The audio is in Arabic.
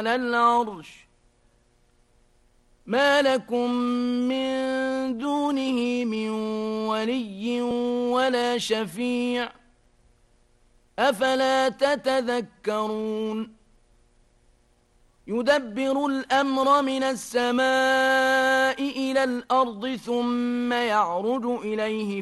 على العرش ما لكم من دونه من ولي ولا شفيع أفلا تتذكرون يدبر الأمر من السماء إلى الأرض ثم يعرج إليه